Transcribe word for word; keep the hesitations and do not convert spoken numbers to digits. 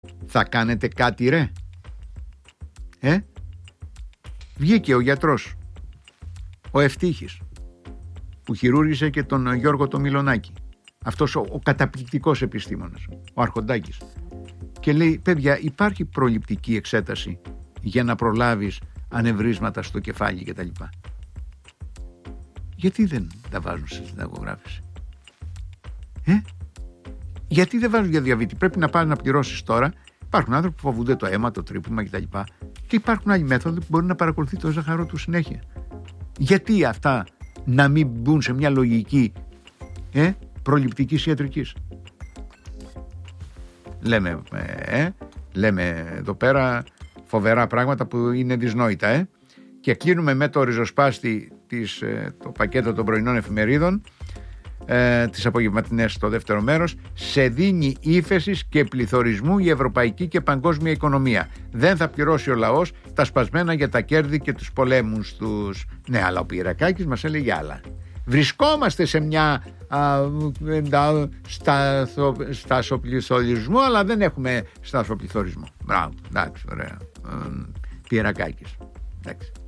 Θα κάνετε κάτι ρε? Ε? Βγήκε ο γιατρός, ο Ευτύχης, που χειρούργησε και τον Γιώργο το Μιλονάκη. Αυτός ο, ο καταπληκτικός επιστήμονας, ο Αρχοντάκης. Και λέει, παιδιά, υπάρχει προληπτική εξέταση για να προλάβεις ανευρίσματα στο κεφάλι κτλ. Γιατί δεν τα βάζουν στη συνταγογράφηση? Ε? Γιατί δεν βάζουν για διαβήτη? Πρέπει να πας να πληρώσεις τώρα. Υπάρχουν άνθρωποι που φοβούνται το αίμα, το τρύπημα κτλ. Και υπάρχουν άλλοι μέθοδοι που μπορεί να παρακολουθεί το ζάχαρο του συνέχεια. Γιατί αυτά να μην μπουν σε μια λογική ε, προληπτικής ιατρικής? Λέμε, ε, λέμε εδώ πέρα φοβερά πράγματα που είναι δυσνόητα. Ε. Και κλείνουμε με το ριζοσπάστη της, ε, το πακέτο των πρωινών εφημερίδων, ε, τις απογευματινές στο δεύτερο μέρος. Σε δίνει ύφεσης και πληθωρισμού η ευρωπαϊκή και παγκόσμια οικονομία. Δεν θα πληρώσει ο λαός τα σπασμένα για τα κέρδη και τους πολέμους τους. Ναι, αλλά ο Πυρακάκης μας έλεγε άλλα. Βρισκόμαστε σε μια στασοπληθωρισμό, αλλά δεν έχουμε στασοπληθωρισμό. Μπράβο, εντάξει, ωραία. Πυρακάκης. Εντάξει.